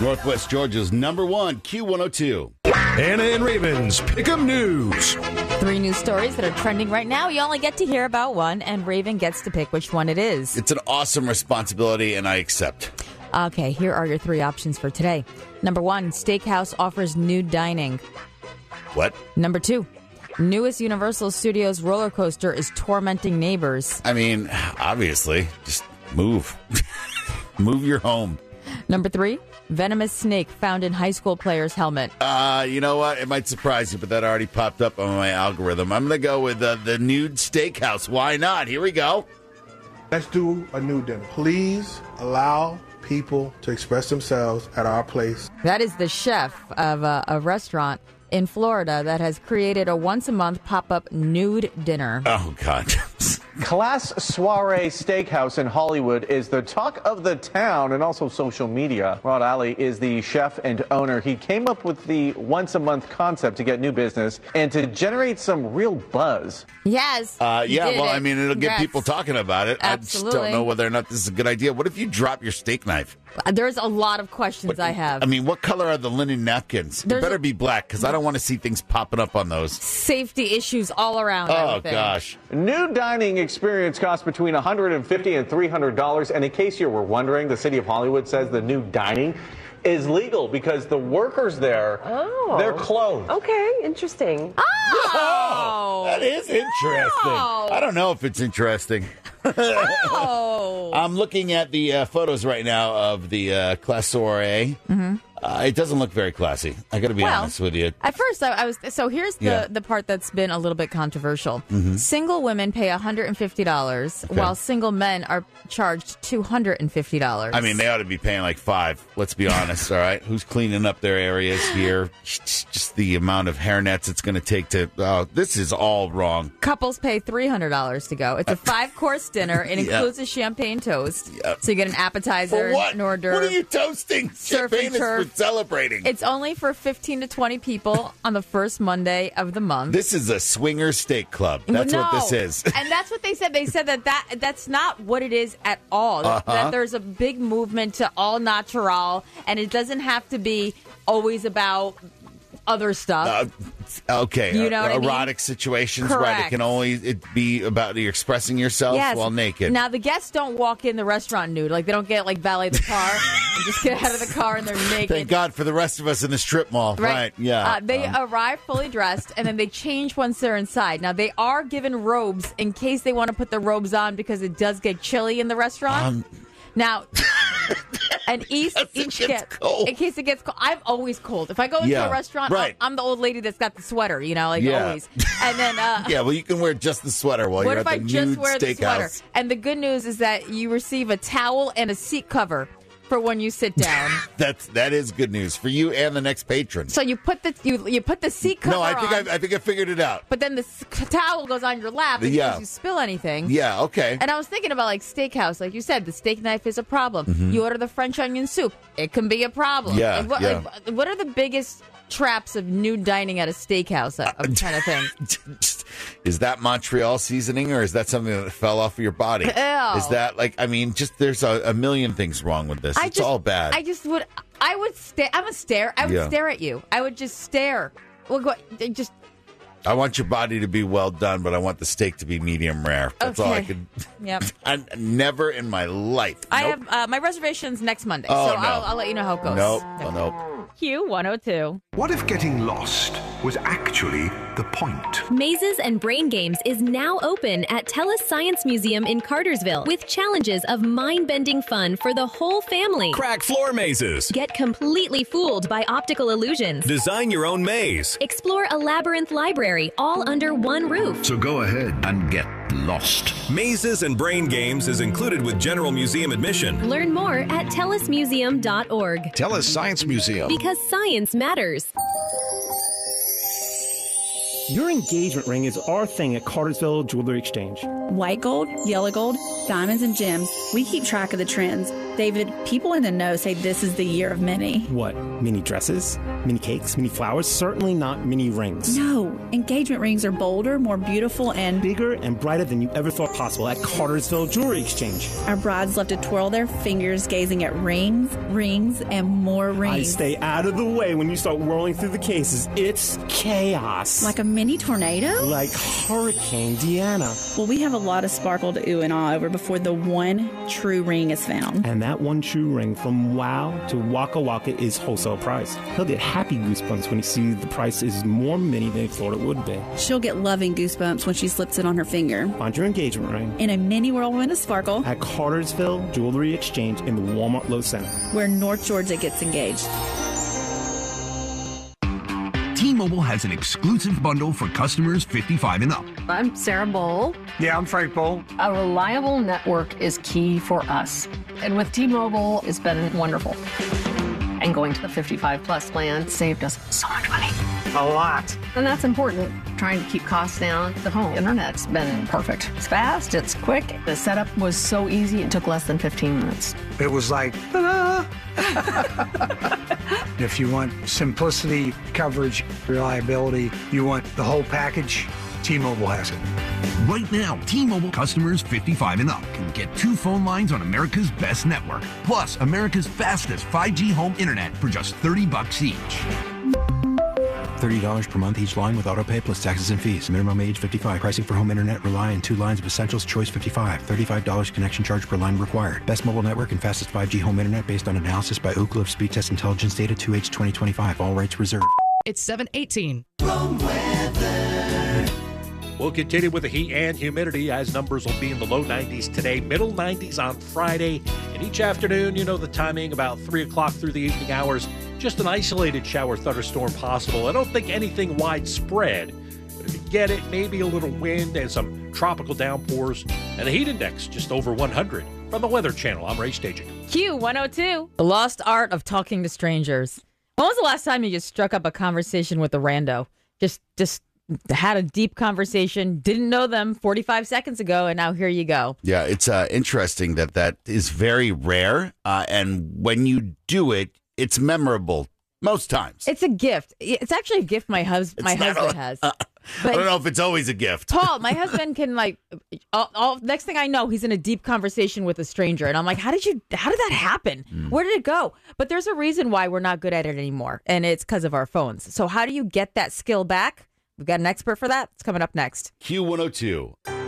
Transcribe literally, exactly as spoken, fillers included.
Northwest Georgia's number one, Q one oh two. Anna and Raven's Pick'em News. Three news stories that are trending right now. You only get to hear about one, and Raven gets to pick which one it is. It's an awesome responsibility, and I accept. Okay, here are your three options for today. Number one, steakhouse offers nude dining. What? Number two, newest Universal Studios roller coaster is tormenting neighbors. I mean, obviously, just move. Move your home. Number three, venomous snake found in high school player's helmet. Uh, you know what? It might surprise you, but that already popped up on my algorithm. I'm going to go with uh, the nude steakhouse. Why not? Here we go. Let's do a nude dinner. Please allow people to express themselves at our place. That is the chef of a, a restaurant in Florida that has created a once-a-month pop-up nude dinner. Oh, God. Class Soiree Steakhouse in Hollywood is the talk of the town and also social media. Rod Ali is the chef and owner. He came up with the once-a-month concept to get new business and to generate some real buzz. Yes. Uh, yeah, well, it. I mean, it'll Congrats. get people talking about it. Absolutely. I just don't know whether or not this is a good idea. What if you drop your steak knife? There's a lot of questions What, I have. I mean, what color are the linen napkins? There's They better a- be black, because I don't want to see things popping up on those. Safety issues all around. I Oh, would think. gosh. New dining experience costs between one hundred fifty dollars and three hundred dollars. And in case you were wondering, the city of Hollywood says the new dining is legal because the workers there, Oh. they're clothed. Okay, interesting. Oh, That is interesting. No. I don't know if it's interesting. Oh. I'm looking at the uh, photos right now of the uh, Class Soiree. Mm-hmm. Uh, it doesn't look very classy. I got to be Well, honest with you. At first, I, I was so. Here's the, Yeah. the part that's been a little bit controversial. Mhm. Single women pay one hundred fifty dollars, Okay. while single men are charged two hundred fifty dollars. I mean, they ought to be paying like five. Let's be honest, all right? Who's cleaning up their areas here? Just just the amount of hairnets it's going to take to. Oh, this is all wrong. Couples pay three hundred dollars to go. It's a five course dinner. It Yeah. includes a champagne toast, Yeah. so you get an appetizer, For what? an hors d'oeuvre. What are you toasting? Surf Champagne and is turf. for celebrating. It's only for fifteen to twenty people on the first Monday of the month. This is a swinger steak club. That's no. what this is. And that's what they said. They said that, that that's not what it is at all. That, Uh-huh. that there's a big movement to all natural, and it doesn't have to be always about other stuff. Uh, okay, You know what I mean? erotic situations, right? It Correct. can only it be about you expressing yourself Yes. while naked. Now the guests don't walk in the restaurant nude. Like they don't get like valet the car. They just get out of the car and they're naked. Thank God for the rest of us in the strip mall. Right? Yeah. Uh, they Um, arrive fully dressed, and then they change once they're inside. Now, they are given robes in case they want to put the robes on because it does get chilly in the restaurant. Um, now, and each, Yes, it each gets get- cold. in case it gets cold. I'm always cold. If I go into Yeah, a restaurant, right. I'm, I'm the old lady that's got the sweater, you know, like Yeah. always. And then, uh, yeah, well, you can wear just the sweater while what you're if at I the just nude wear the sweater? steakhouse. And the good news is that you receive a towel and a seat cover for when you sit down. That's that is good news for you and the next patron. So you put the you you put the seat cover no, I think on. I, I think I figured it out. But then the s- towel goes on your lap in Yeah. case you spill anything. Yeah, okay. And I was thinking about like steakhouse, like you said, the steak knife is a problem. You order the French onion soup, it can be a problem. Mm-hmm. Yeah, Like, what, yeah. like, what are the biggest traps of nude dining at a steakhouse? I- I'm trying to think. Is that Montreal seasoning or is that something that fell off of your body? Ew. Is that like I mean, just there's a, a million things wrong with this. I It's just, all bad. I just would. I would stare. I'm a stare. I would Yeah. stare at you. I would just stare. Well, go, just I want your body to be well done, but I want the steak to be medium rare. That's all I Okay. could. yep. I never in my life. I Nope. have uh, my reservations next Monday, Oh, so no. I'll, I'll let you know how it goes. Nope. Oh, nope. Q one oh two. What if getting lost was actually the point? Mazes and Brain Games is now open at TELUS Science Museum in Cartersville with challenges of mind-bending fun for the whole family. Crack floor mazes. Get completely fooled by optical illusions. Design your own maze. Explore a labyrinth library all under one roof. So go ahead and get lost. Mazes and Brain Games is included with general museum admission. Learn more at telus museum dot org. TELUS Science Museum. Because science matters. Your engagement ring is our thing at Cartersville Jewelry Exchange. White gold, yellow gold, diamonds, and gems. We keep track of the trends. David, people in the know say this is the year of mini. What? Mini dresses? Mini cakes? Mini flowers? Certainly not mini rings. No, engagement rings are bolder, more beautiful, and bigger and brighter than you ever thought possible at Cartersville Jewelry Exchange. Our brides love to twirl their fingers gazing at rings, rings, and more rings. I stay out of the way when you start whirling through the cases. It's chaos. Like a mini tornado? Like Hurricane Deanna. Well, we have a lot of sparkle to ooh and ah over before the one true ring is found. And that one true ring from wow to Waka Waka is wholesale price. He'll get happy goosebumps when he sees the price is more mini than he thought it would be. She'll get loving goosebumps when she slips it on her finger. Find your engagement ring in a mini whirlwind of sparkle at Cartersville Jewelry Exchange in the Walmart Low Center, where North Georgia gets engaged. T-Mobile has an exclusive bundle for customers fifty-five and up. I'm Sarah Bowl. Yeah, I'm Frank Bowl. A reliable network is key for us. And with T-Mobile, it's been wonderful. And going to the fifty-five plus plan saved us so much money. A lot. And that's important. Trying to keep costs down. The home internet's been perfect. It's fast, it's quick. The setup was so easy, it took less than fifteen minutes. It was like, ta-da! If you want simplicity, coverage, reliability, you want the whole package, T-Mobile has it. Right now, T-Mobile customers fifty-five and up can get two phone lines on America's best network, plus America's fastest five G home internet for just thirty bucks each. thirty dollars per month each line with autopay plus taxes and fees. Minimum age fifty-five. Pricing for home internet rely on two lines of Essentials Choice fifty-five. thirty-five dollars connection charge per line required. Best mobile network and fastest five G home internet based on analysis by Ookla of Speed Test Intelligence Data two H twenty twenty-five. All rights reserved. It's seven eighteen. We'll continue with the heat and humidity as numbers will be in the low nineties today, middle nineties on Friday. And each afternoon, you know the timing, about three o'clock through the evening hours, just an isolated shower thunderstorm possible. I don't think anything widespread, but if you get it, maybe a little wind and some tropical downpours. And the heat index just over one hundred. From the Weather Channel, I'm Ray Staging. Q one oh two. The lost art of talking to strangers. When was the last time you just struck up a conversation with a rando? Just, just had a deep conversation, didn't know them forty-five seconds ago, and now here you go. Yeah, it's uh, interesting that that is very rare. Uh, and when you do it, it's memorable most times. It's a gift. It's actually a gift my, hus- my husband a, has. Uh, But I don't know if it's always a gift. Paul, my husband can like, all, all, next thing I know, he's in a deep conversation with a stranger. And I'm like, how did you, how did that happen? Mm. Where did it go? But there's a reason why we're not good at it anymore. And it's because of our phones. So how do you get that skill back? We've got an expert for that. It's coming up next. Q one oh two.